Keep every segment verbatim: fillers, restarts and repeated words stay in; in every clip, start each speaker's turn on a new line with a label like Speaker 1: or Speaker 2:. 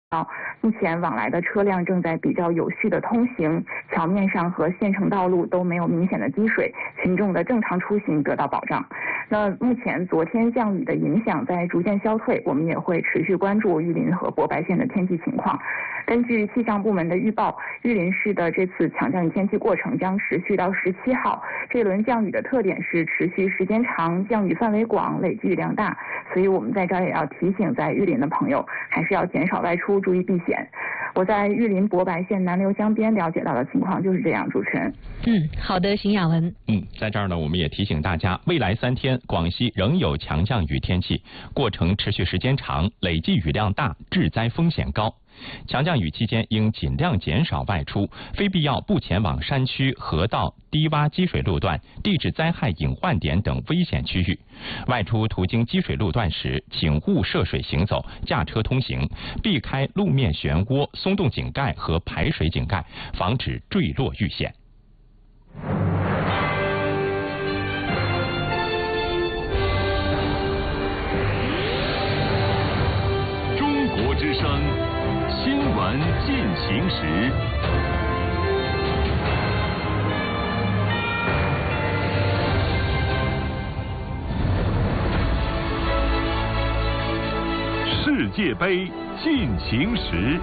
Speaker 1: 目前往来的车辆正在比较有序的通行，桥面上和县城道路都没有明显的积水，群众的正常出行得到保障。那目前昨天降雨的影响在逐渐消退，我们也会持续关注玉林和博白县的天气情况。根据气象部门的预报，玉林市的这次强降雨天气过程将持续到十七号。这轮降雨的特点是持续时间长，降雨范围广，累积雨量大，所以我们在这儿也要提醒在玉林的朋友，还是要减少外出，注意避险。我在玉林博白县南流江边了解到的情况就是这样，主持人。
Speaker 2: 嗯，好的，邢雅文。
Speaker 3: 嗯，在这儿呢，我们也提醒大家，未来三天广西仍有强降雨天气，过程持续时间长，累计雨量大，致灾风险高。强降雨期间应尽量减少外出，非必要不前往山区、河道、低洼积水路段、地质灾害隐患点等危险区域。外出途经积水路段时，请勿涉水行走、驾车通行，避开路面漩涡、松动井盖和排水井盖，防止坠落遇险。
Speaker 4: 中国之声新闻进行时，世界杯进行时。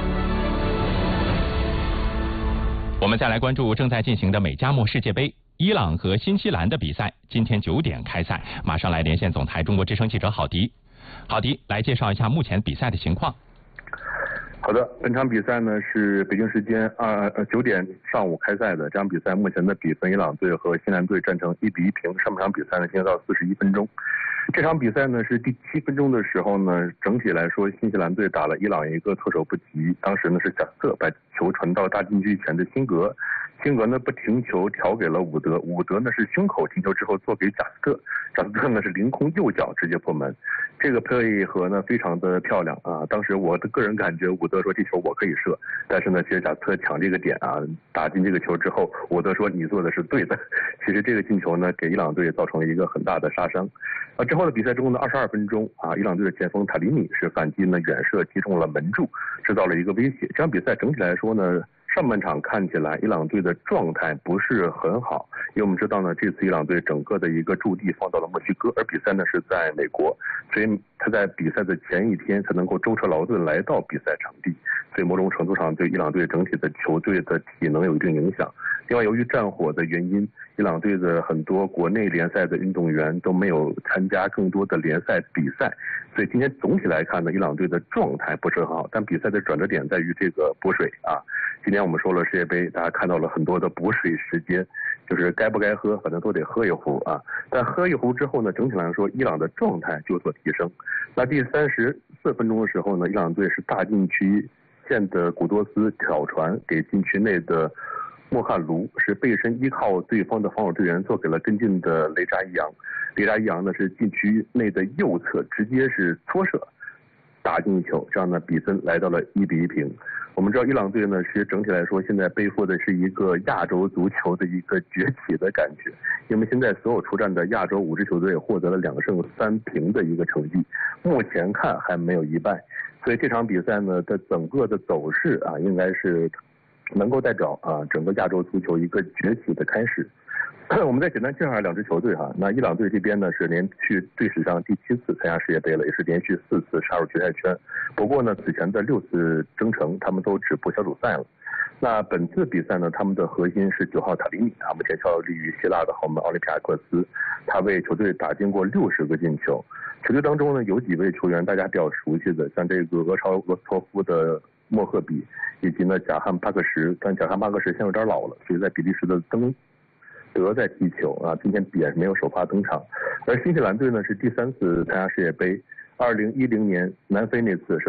Speaker 3: 我们再来关注正在进行的美加墨世界杯，伊朗和新西兰的比赛今天九点开赛，马上来连线总台中国之声记者郝迪。郝迪来介绍一下目前比赛的情况。
Speaker 5: 好的，本场比赛呢是北京时间二呃九点上午开赛的。这场比赛目前的比分，伊朗队和新西兰队战成一比一平。上半场比赛呢进行到四十一分钟。这场比赛呢是第七分钟的时候呢，整体来说新西兰队打了伊朗一个措手不及。当时呢是贾斯特把球传到大禁区前的辛格，辛格呢不停球调给了伍德，伍德呢是胸口停球之后做给贾斯特，贾斯特呢是凌空右脚直接破门。这个配合呢非常的漂亮啊！当时我的个人感觉，伍德说这球我可以射，但是呢，其实贾斯特抢这个点啊，打进这个球之后，伍德说你做的是对的。其实这个进球呢，给伊朗队造成了一个很大的杀伤。啊，之后的比赛中的二十二分钟啊，伊朗队的前锋塔里米是反击呢远射击中了门柱，制造了一个威胁。这场比赛整体来说呢，上半场看起来伊朗队的状态不是很好，因为我们知道呢，这次伊朗队整个的一个驻地放到了墨西哥，而比赛呢是在美国，所以他在比赛的前一天才能够舟车劳顿来到比赛场地，所以某种程度上对伊朗队整体的球队的体能有一定影响。另外，由于战火的原因，伊朗队的很多国内联赛的运动员都没有参加更多的联赛比赛，所以今天总体来看呢，伊朗队的状态不是很好。但比赛的转折点在于这个补水啊。今天我们说了世界杯，大家看到了很多的补水时间，就是该不该喝，反正都得喝一壶啊。但喝一壶之后呢，整体来说，伊朗的状态就有所提升。那第三十四分钟的时候呢，伊朗队是大禁区线的古多斯挑传给禁区内的莫汉卢，是背身依靠对方的防守队员做给了跟进的雷扎伊扬。雷扎伊扬呢是禁区内的右侧直接是搓射打进一球，这样呢比分来到了一比一平。我们知道伊朗队呢，其实整体来说现在背负的是一个亚洲足球的一个崛起的感觉，因为现在所有出战的亚洲五支球队获得了两胜三平的一个成绩，目前看还没有一败，所以这场比赛呢的整个的走势啊，应该是能够代表啊整个亚洲足球一个崛起的开始。我们再简单介绍一下两支球队哈。那伊朗队这边呢是连续队史上第七次参加世界杯了，也是连续四次杀入决赛圈。不过呢，此前的六次征程他们都止步小组赛了。那本次比赛呢，他们的核心是九号塔里米啊，目前效力于希腊的豪门奥林匹亚克斯，他为球队打进过六十个进球。球队当中呢，有几位球员大家比较熟悉的，像这个俄超罗斯托夫的莫赫比，以及呢贾汉巴克什，但贾汉巴克什现在有点老了，所以在比利时的登德在踢球啊，今天也没有首发登场。而新西兰队呢是第三次参加世界杯，二零一零年南非那次是